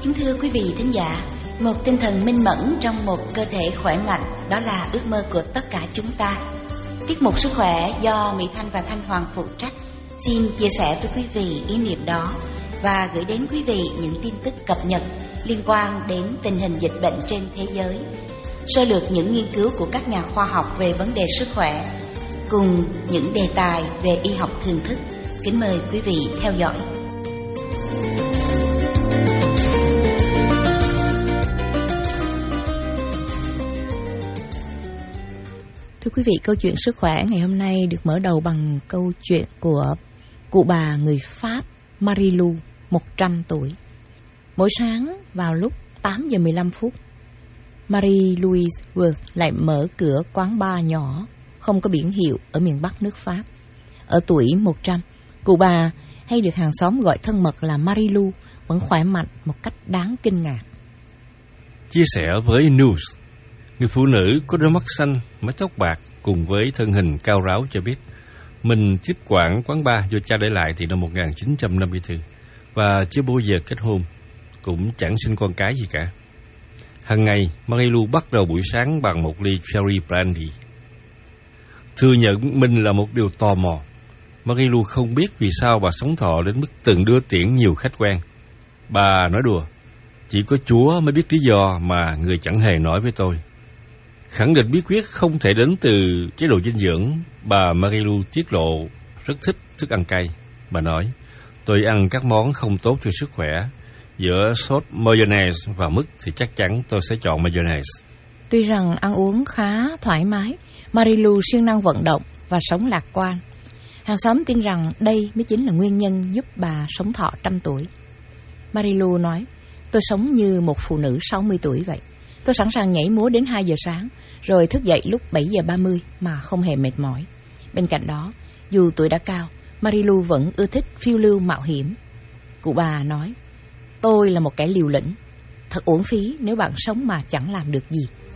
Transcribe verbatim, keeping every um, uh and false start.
Kính thưa quý vị thính giả, một tinh thần minh mẫn trong một cơ thể khỏe mạnh, đó là ước mơ của tất cả chúng ta. Tiết mục Sức khỏe do Mỹ Thanh và Thanh Hoàng phụ trách xin chia sẻ với quý vị ý niệm đó và gửi đến quý vị những tin tức cập nhật liên quan đến tình hình dịch bệnh trên thế giới, sơ lược những nghiên cứu của các nhà khoa học về vấn đề sức khỏe, cùng những đề tài về y học thường thức. Kính mời quý vị theo dõi. Thưa quý vị, câu chuyện sức khỏe ngày hôm nay được mở đầu bằng câu chuyện của cụ bà người Pháp Marie-Lou, một trăm tuổi. Mỗi sáng vào lúc tám giờ mười lăm phút, Marie-Louise Worth lại mở cửa quán bar nhỏ không có biển hiệu ở miền Bắc nước Pháp. Ở tuổi một trăm, cụ bà hay được hàng xóm gọi thân mật là Marie-Lou vẫn khỏe mạnh một cách đáng kinh ngạc. Chia sẻ với News, người phụ nữ có đôi mắt xanh, mái tóc bạc cùng với thân hình cao ráo cho biết mình tiếp quản quán bar do cha để lại từ năm một nghìn chín trăm năm mươi tư và chưa bao giờ kết hôn, cũng chẳng sinh con cái gì cả. Hằng ngày, Marie-Lou bắt đầu buổi sáng bằng một ly cherry brandy. Thừa nhận mình là một điều tò mò. Marie-Lou không biết vì sao bà sống thọ đến mức từng đưa tiễn nhiều khách quen. Bà nói đùa, chỉ có Chúa mới biết lý do mà người chẳng hề nói với tôi. Khẳng định bí quyết không thể đến từ chế độ dinh dưỡng, bà Marie-Lou tiết lộ rất thích thức ăn cay. Bà nói, tôi ăn các món không tốt cho sức khỏe. Giữa sốt mayonnaise và mứt thì chắc chắn tôi sẽ chọn mayonnaise. Tuy rằng ăn uống khá thoải mái, Marie-Lou siêng năng vận động và sống lạc quan. Hàng xóm tin rằng đây mới chính là nguyên nhân giúp bà sống thọ trăm tuổi. Marie-Lou nói, tôi sống như một phụ nữ sáu mươi tuổi vậy. Tôi sẵn sàng nhảy múa đến hai giờ sáng, rồi thức dậy lúc bảy giờ ba mươi mà không hề mệt mỏi. Bên cạnh đó, dù tuổi đã cao, Marie-Lou vẫn ưa thích phiêu lưu mạo hiểm. Cụ bà nói, tôi là một kẻ liều lĩnh. Thật uổng phí nếu bạn sống mà chẳng làm được gì.